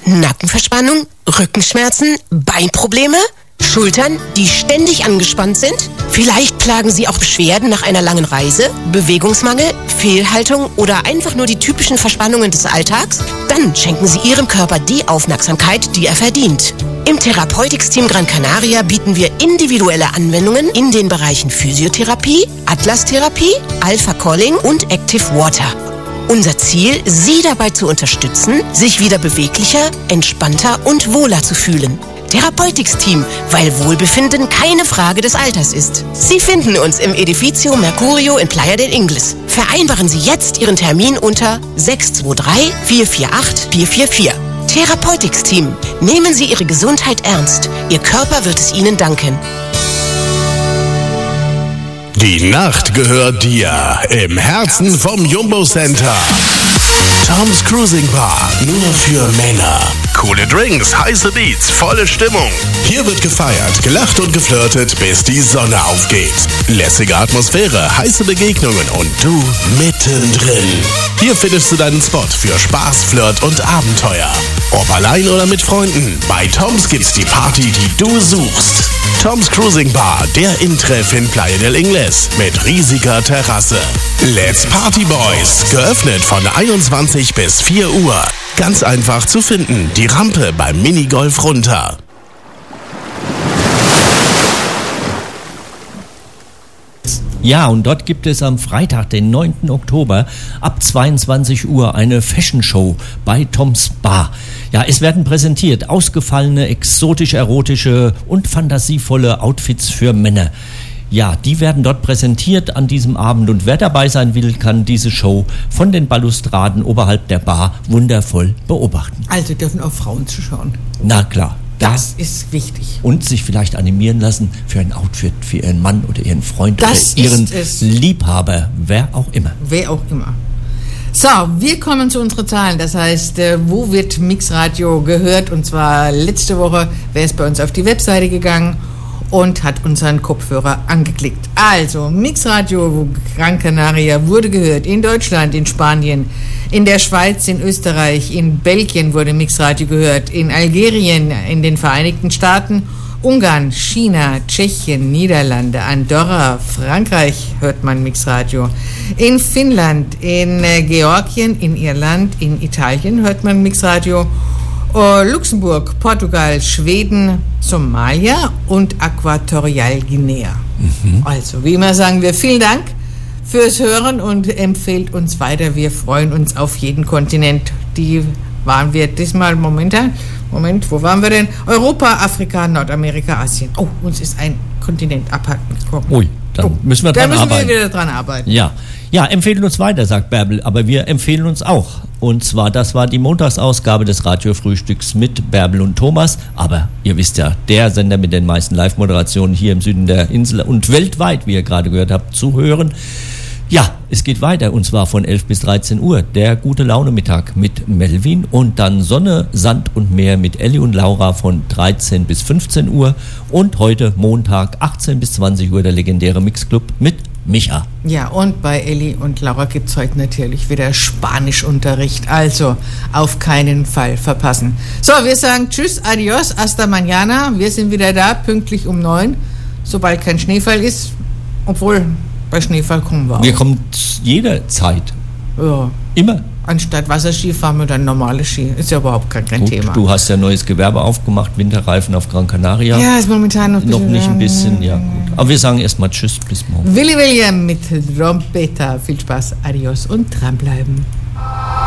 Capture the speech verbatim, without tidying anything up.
Nackenverspannung, Rückenschmerzen, Beinprobleme, Schultern, die ständig angespannt sind? Vielleicht plagen Sie auch Beschwerden nach einer langen Reise, Bewegungsmangel, Fehlhaltung oder einfach nur die typischen Verspannungen des Alltags? Dann schenken Sie Ihrem Körper die Aufmerksamkeit, die er verdient. Im Therapeutics-Team Gran Canaria bieten wir individuelle Anwendungen in den Bereichen Physiotherapie, Atlas-Therapie, Alpha-Calling und Active Water. Unser Ziel, Sie dabei zu unterstützen, sich wieder beweglicher, entspannter und wohler zu fühlen. Therapeutics-Team, weil Wohlbefinden keine Frage des Alters ist. Sie finden uns im Edificio Mercurio in Playa del Ingles. Vereinbaren Sie jetzt Ihren Termin unter sechs zwei drei, vier vier acht, vier vier vier. Therapeutics-Team, nehmen Sie Ihre Gesundheit ernst. Ihr Körper wird es Ihnen danken. Die Nacht gehört dir im Herzen vom Jumbo Center. Tom's Cruising Bar, nur für Männer. Coole Drinks, heiße Beats, volle Stimmung. Hier wird gefeiert, gelacht und geflirtet, bis die Sonne aufgeht. Lässige Atmosphäre, heiße Begegnungen und du mittendrin. Hier findest du deinen Spot für Spaß, Flirt und Abenteuer. Ob allein oder mit Freunden, bei Tom's gibt's die Party, die du suchst. Tom's Cruising Bar, der Intreff in Playa del Ingles mit riesiger Terrasse. Let's Party Boys, geöffnet von einundzwanzig bis vier Uhr. Ganz einfach zu finden, die Rampe beim Minigolf runter. Ja, und dort gibt es am Freitag, den neunten Oktober, ab zweiundzwanzig Uhr eine Fashion-Show bei Tom's Bar. Ja, es werden präsentiert ausgefallene, exotisch-erotische und fantasievolle Outfits für Männer. Ja, die werden dort präsentiert an diesem Abend und wer dabei sein will, kann diese Show von den Balustraden oberhalb der Bar wundervoll beobachten. Also dürfen auch Frauen zuschauen. Na klar. Das ist wichtig. Und sich vielleicht animieren lassen für ein Outfit für ihren Mann oder ihren Freund das oder ihren ist Liebhaber, wer auch immer. Wer auch immer. So, wir kommen zu unseren Zahlen. Das heißt, wo wird Mixradio gehört? Und zwar letzte Woche wäre es bei uns auf die Webseite gegangen und hat unseren Kopfhörer angeklickt. Also, Mixradio Gran Canaria wurde gehört in Deutschland, in Spanien, in der Schweiz, in Österreich, in Belgien wurde Mixradio gehört, in Algerien, in den Vereinigten Staaten, Ungarn, China, Tschechien, Niederlande, Andorra, Frankreich hört man Mixradio, in Finnland, in Georgien, in Irland, in Italien hört man Mixradio, Luxemburg, Portugal, Schweden, Somalia und Äquatorialguinea. Mhm. Also, wie immer sagen wir vielen Dank fürs Hören und empfehlt uns weiter. Wir freuen uns auf jeden Kontinent. Die waren wir diesmal momentan. Moment, wo waren wir denn? Europa, Afrika, Nordamerika, Asien. Oh, uns ist ein Kontinent abhanden gekommen. Ui, dann oh, müssen wir dran da müssen arbeiten. wir wieder dran arbeiten. Ja. Ja, empfehlen uns weiter, sagt Bärbel, aber wir empfehlen uns auch. Und zwar, das war die Montagsausgabe des Radiofrühstücks mit Bärbel und Thomas. Aber ihr wisst ja, der Sender mit den meisten Live-Moderationen hier im Süden der Insel und weltweit, wie ihr gerade gehört habt, zu hören. Ja, es geht weiter und zwar von elf bis dreizehn Uhr, der Gute-Laune-Mittag mit Melvin und dann Sonne, Sand und Meer mit Elli und Laura von dreizehn bis fünfzehn Uhr und heute Montag achtzehn bis zwanzig Uhr der legendäre Mixclub mit Micha. Ja, und bei Elli und Laura gibt es heute natürlich wieder Spanischunterricht, also auf keinen Fall verpassen. So, wir sagen Tschüss, adios, hasta mañana, wir sind wieder da, pünktlich um neun, sobald kein Schneefall ist, obwohl bei Schneefall kommen wir auch. Wir kommen jederzeit. Ja. Immer. Anstatt Wasserski fahren wir dann normale Ski. Ist ja überhaupt kein, kein Gut, Thema. Du hast ja neues Gewerbe aufgemacht, Winterreifen auf Gran Canaria. Ja, ist momentan noch, noch nicht ein bisschen. Ja, gut. Aber wir sagen erstmal Tschüss, bis morgen. Willi William mit Trompeta. Viel Spaß, adios und dranbleiben.